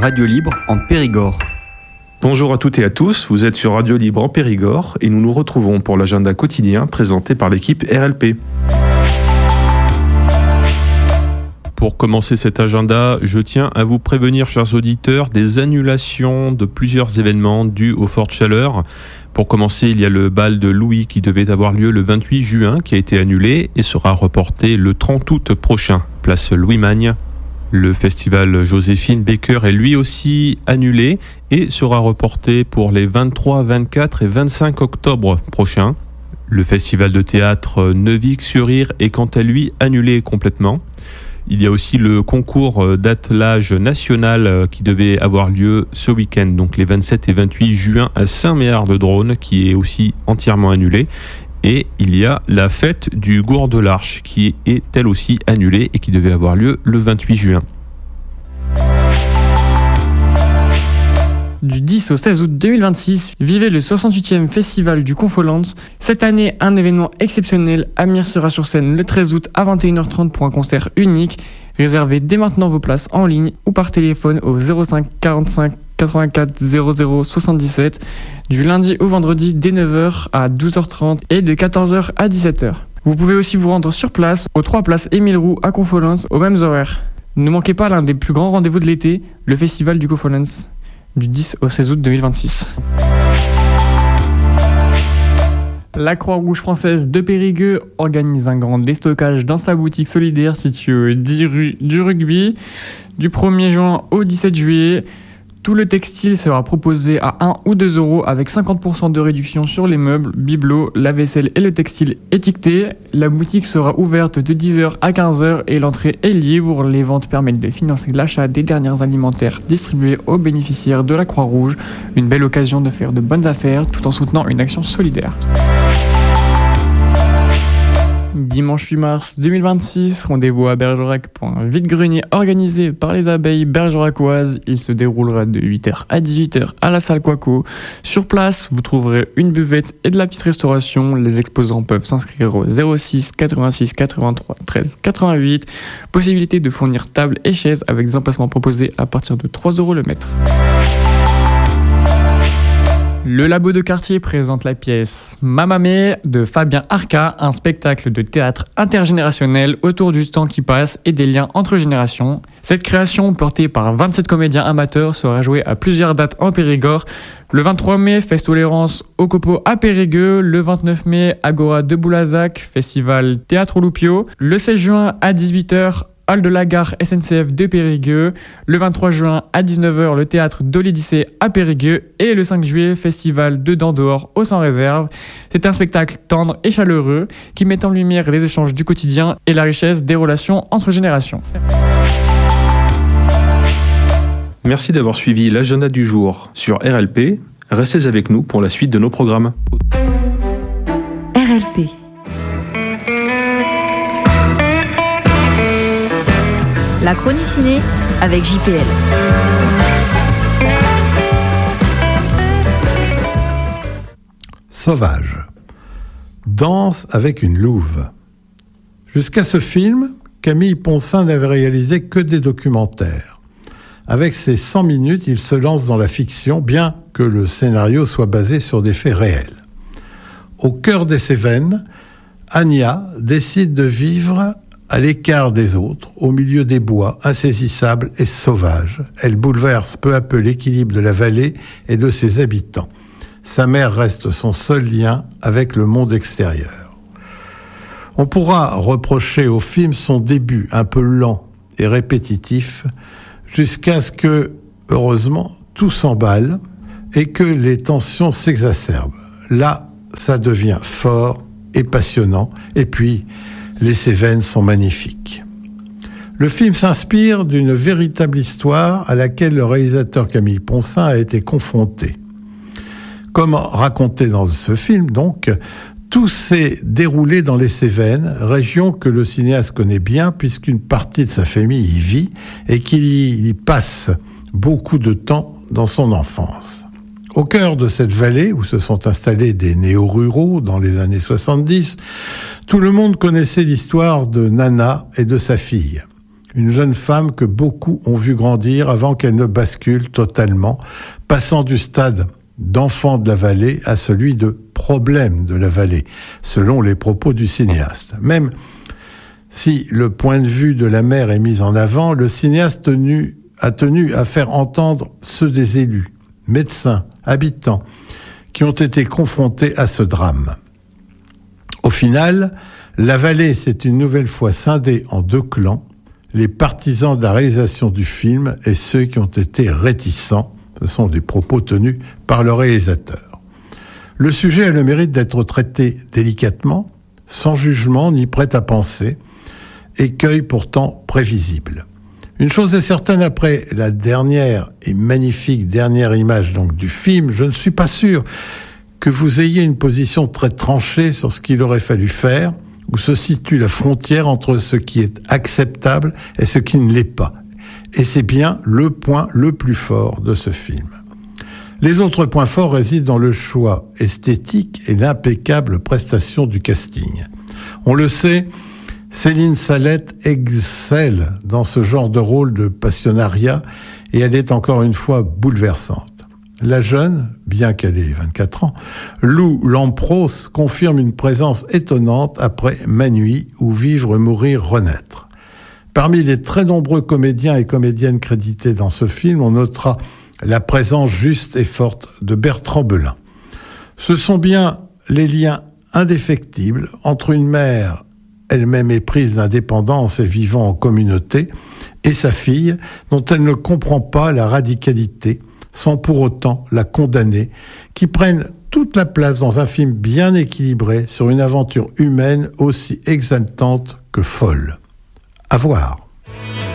Radio Libre en Périgord. Bonjour à toutes et à tous, vous êtes sur Radio Libre en Périgord et nous nous retrouvons pour l'agenda quotidien présenté par l'équipe RLP. Pour commencer cet agenda, je tiens à vous prévenir, chers auditeurs, des annulations de plusieurs événements dus aux fortes chaleurs. Pour commencer, il y a le bal de Louis qui devait avoir lieu le 28 juin, qui a été annulé et sera reporté le 30 août prochain, place Louis-Magne. Le festival Joséphine Baker est lui aussi annulé et sera reporté pour les 23, 24 et 25 octobre prochains. Le festival de théâtre Neuvic-sur-Yre est quant à lui annulé complètement. Il y a aussi le concours d'attelage national qui devait avoir lieu ce week-end, donc les 27 et 28 juin à Saint-Méard-de-Drône, qui est aussi entièrement annulé. Et il y a la fête du Gour de l'Arche qui est elle aussi annulée et qui devait avoir lieu le 28 juin. Du 10 au 16 août 2026, vivez le 68e Festival du Confolens. Cette année, un événement exceptionnel. Amir sera sur scène le 13 août à 21h30 pour un concert unique. Réservez dès maintenant vos places en ligne ou par téléphone au 05 45 84 00 77 du lundi au vendredi dès 9h à 12h30 et de 14h à 17h. Vous pouvez aussi vous rendre sur place aux 3 places Émile Roux à Confolens aux mêmes horaires. Ne manquez pas l'un des plus grands rendez-vous de l'été, le Festival du Confolens, du 10 au 16 août 2026. La Croix-Rouge française de Périgueux organise un grand déstockage dans sa boutique solidaire située au 10 rue du Rugby du 1er juin au 17 juillet. Tout le textile sera proposé à 1 ou 2 euros avec 50% de réduction sur les meubles, bibelots, la vaisselle et le textile étiqueté. La boutique sera ouverte de 10h à 15h et l'entrée est libre. Les ventes permettent de financer l'achat des dernières alimentaires distribuées aux bénéficiaires de la Croix-Rouge. Une belle occasion de faire de bonnes affaires tout en soutenant une action solidaire. Dimanche 8 mars 2026, rendez-vous à Bergerac pour un vide-grenier organisé par les abeilles bergeracoises. Il se déroulera de 8h à 18h à la salle Quaco. Sur place, vous trouverez une buvette et de la petite restauration. Les exposants peuvent s'inscrire au 06 86 83 13 88. Possibilité de fournir table et chaises avec des emplacements proposés à partir de 3 euros le mètre. Le Labo de quartier présente la pièce Mamamé de Fabien Arca, un spectacle de théâtre intergénérationnel autour du temps qui passe et des liens entre générations. Cette création, portée par 27 comédiens amateurs, sera jouée à plusieurs dates en Périgord. Le 23 mai, Fest Tolérance au Copo à Périgueux. Le 29 mai, Agora de Boulazac, Festival Théâtre Loupio. Le 16 juin à 18h, Hall de la gare SNCF de Périgueux. Le 23 juin à 19h, le théâtre de l'Odyssée à Périgueux. Et le 5 juillet, festival Dedans Dehors au Sans Réserve. C'est un spectacle tendre et chaleureux qui met en lumière les échanges du quotidien et la richesse des relations entre générations. Merci d'avoir suivi l'agenda du jour sur RLP. Restez avec nous pour la suite de nos programmes. RLP. La chronique ciné avec JPL. Sauvage. Danse avec une louve. Jusqu'à ce film, Camille Ponsin n'avait réalisé que des documentaires. Avec ses 100 minutes, il se lance dans la fiction, bien que le scénario soit basé sur des faits réels. Au cœur des Cévennes, Anya décide de vivre à l'écart des autres, au milieu des bois, insaisissables et sauvages. Elle bouleverse peu à peu l'équilibre de la vallée et de ses habitants. Sa mère reste son seul lien avec le monde extérieur. On pourra reprocher au film son début un peu lent et répétitif, jusqu'à ce que, heureusement, tout s'emballe et que les tensions s'exacerbent. Là, ça devient fort et passionnant, et puis les Cévennes sont magnifiques. Le film s'inspire d'une véritable histoire à laquelle le réalisateur Camille Ponsin a été confronté. Comme raconté dans ce film, donc, tout s'est déroulé dans les Cévennes, région que le cinéaste connaît bien puisqu'une partie de sa famille y vit et qu'il y passe beaucoup de temps dans son enfance. Au cœur de cette vallée, où se sont installés des néo-ruraux dans les années 70, tout le monde connaissait l'histoire de Nana et de sa fille. une jeune femme que beaucoup ont vu grandir avant qu'elle ne bascule totalement, passant du stade d'enfant de la vallée à celui de problème de la vallée, selon les propos du cinéaste. Même si le point de vue de la mère est mis en avant, le cinéaste a tenu à faire entendre ceux des élus, médecins, habitants, qui ont été confrontés à ce drame. Au final, la vallée s'est une nouvelle fois scindée en deux clans, les partisans de la réalisation du film et ceux qui ont été réticents. Ce sont des propos tenus par le réalisateur. Le sujet a le mérite d'être traité délicatement, sans jugement ni prêt à penser, écueil pourtant prévisible. Une chose est certaine, après la dernière et magnifique dernière image donc du film, je ne suis pas sûr que vous ayez une position très tranchée sur ce qu'il aurait fallu faire, où se situe la frontière entre ce qui est acceptable et ce qui ne l'est pas. Et c'est bien le point le plus fort de ce film. Les autres points forts résident dans le choix esthétique et l'impeccable prestation du casting. On le sait, Céline Salette excelle dans ce genre de rôle de passionnariat et elle est encore une fois bouleversante. La jeune, bien qu'elle ait 24 ans, Lou Lampros confirme une présence étonnante après Manui ou Vivre, mourir, renaître. Parmi les très nombreux comédiens et comédiennes crédités dans ce film, on notera la présence juste et forte de Bertrand Belin. Ce sont bien les liens indéfectibles entre une mère, elle-même éprise d'indépendance et vivant en communauté, et sa fille, dont elle ne comprend pas la radicalité, sans pour autant la condamner, qui prennent toute la place dans un film bien équilibré sur une aventure humaine aussi exaltante que folle. À voir.